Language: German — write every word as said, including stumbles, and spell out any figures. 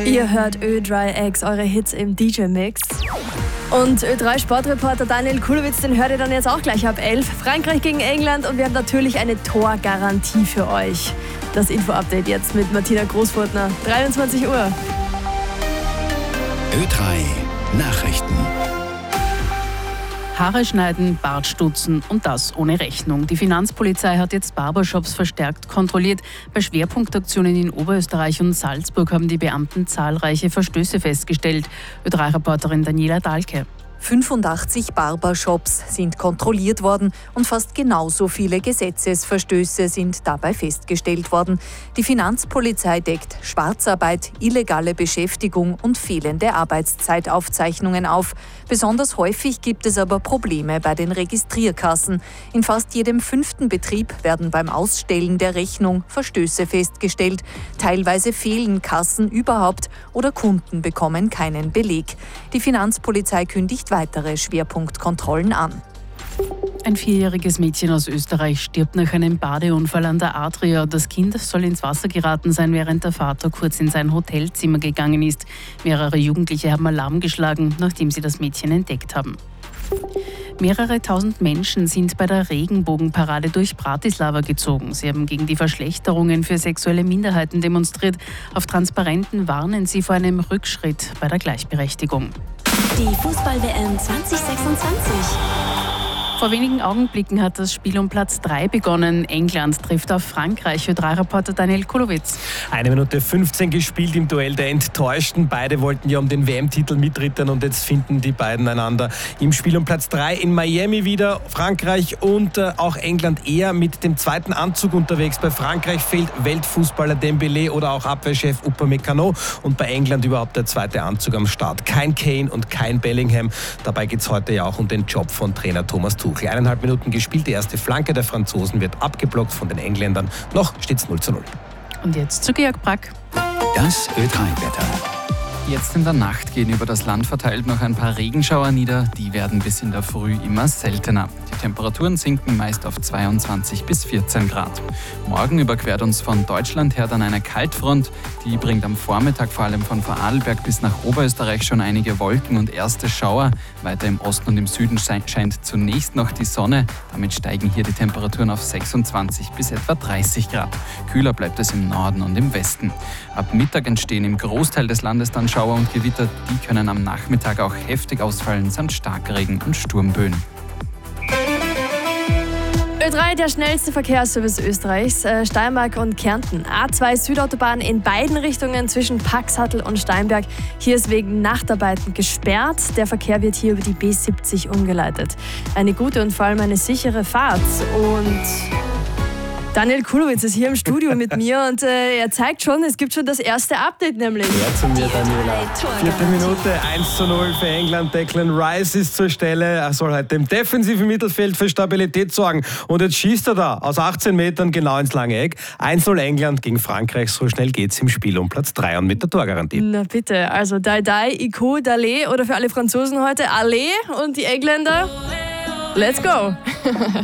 Ihr hört Ö drei X, eure Hits im D J-Mix. Und Ö drei Sportreporter Daniel Kulowitz, den hört ihr dann jetzt auch gleich ab elf. Frankreich gegen England und wir haben natürlich eine Torgarantie für euch. Das Info-Update jetzt mit Martina Großfurtner, dreiundzwanzig Uhr. Ö drei Nachrichten. Haare schneiden, Bart stutzen und das ohne Rechnung. Die Finanzpolizei hat jetzt Barbershops verstärkt kontrolliert. Bei Schwerpunktaktionen in Oberösterreich und Salzburg haben die Beamten zahlreiche Verstöße festgestellt. Ö drei Reporterin Daniela Dahlke. fünfundachtzig Barbershops sind kontrolliert worden und fast genauso viele Gesetzesverstöße sind dabei festgestellt worden. Die Finanzpolizei deckt Schwarzarbeit, illegale Beschäftigung und fehlende Arbeitszeitaufzeichnungen auf. Besonders häufig gibt es aber Probleme bei den Registrierkassen. In fast jedem fünften Betrieb werden beim Ausstellen der Rechnung Verstöße festgestellt. Teilweise fehlen Kassen überhaupt oder Kunden bekommen keinen Beleg. Die Finanzpolizei kündigt weitere Schwerpunktkontrollen an. Ein vierjähriges Mädchen aus Österreich stirbt nach einem Badeunfall an der Adria. Das Kind soll ins Wasser geraten sein, während der Vater kurz in sein Hotelzimmer gegangen ist. Mehrere Jugendliche haben Alarm geschlagen, nachdem sie das Mädchen entdeckt haben. Mehrere tausend Menschen sind bei der Regenbogenparade durch Bratislava gezogen. Sie haben gegen die Verschlechterungen für sexuelle Minderheiten demonstriert. Auf Transparenten warnen sie vor einem Rückschritt bei der Gleichberechtigung. Die Fußball-W M zwanzig sechsundzwanzig. Vor wenigen Augenblicken hat das Spiel um Platz drei begonnen. England trifft auf Frankreich. Ö drei Reporter Daniel Kulowitz. Eine Minute fünfzehn gespielt im Duell der Enttäuschten. Beide wollten ja um den W M-Titel mitrittern und jetzt finden die beiden einander im Spiel um Platz drei in Miami wieder. Frankreich und äh, auch England eher mit dem zweiten Anzug unterwegs. Bei Frankreich fehlt Weltfußballer Dembélé oder auch Abwehrchef Upamecano und bei England überhaupt der zweite Anzug am Start. Kein Kane und kein Bellingham. Dabei geht es heute ja auch um den Job von Trainer Thomas Tuchel. Eineinhalb Minuten gespielt, die erste Flanke der Franzosen wird abgeblockt von den Engländern. Noch steht es null zu null. Und jetzt zu Georg Brack. Das Ö drei Wetter. Jetzt in der Nacht gehen über das Land verteilt noch ein paar Regenschauer nieder. Die werden bis in der Früh immer seltener. Die Temperaturen sinken meist auf zweiundzwanzig bis vierzehn Grad. Morgen überquert uns von Deutschland her dann eine Kaltfront. Die bringt am Vormittag vor allem von Vorarlberg bis nach Oberösterreich schon einige Wolken und erste Schauer. Weiter im Osten und im Süden scheint zunächst noch die Sonne. Damit steigen hier die Temperaturen auf sechsundzwanzig bis etwa dreißig Grad. Kühler bleibt es im Norden und im Westen. Ab Mittag entstehen im Großteil des Landes dann Schauer und Gewitter. Die können am Nachmittag auch heftig ausfallen samt Starkregen und Sturmböen. Ö drei, der schnellste Verkehrsservice Österreichs, äh, Steiermark und Kärnten. A zwei Südautobahn in beiden Richtungen zwischen Paxhatl und Steinberg. Hier ist wegen Nachtarbeiten gesperrt. Der Verkehr wird hier über die B siebzig umgeleitet. Eine gute und vor allem eine sichere Fahrt. Und Daniel Kulowitz ist hier im Studio mit mir und äh, er zeigt schon, es gibt schon das erste Update nämlich. Ja, zu mir, Daniela. Vierte Minute, eins zu null für England. Declan Rice ist zur Stelle. Er soll heute im defensiven Mittelfeld für Stabilität sorgen. Und jetzt schießt er da aus achtzehn Metern genau ins lange Eck. eins zu null England gegen Frankreich. So schnell geht's im Spiel um Platz drei und mit der Torgarantie. Na bitte, also Dai Dai, Ico, Dale oder für alle Franzosen heute Allez und die Engländer, let's go.